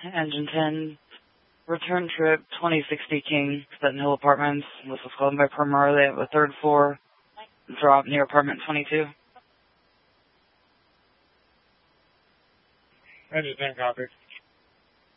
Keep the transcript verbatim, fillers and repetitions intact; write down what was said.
Engine ten, return trip twenty sixty King, Sutton Hill Apartments. This was called by Primar. They have a third floor drop near apartment twenty-two. Engine ten, copy.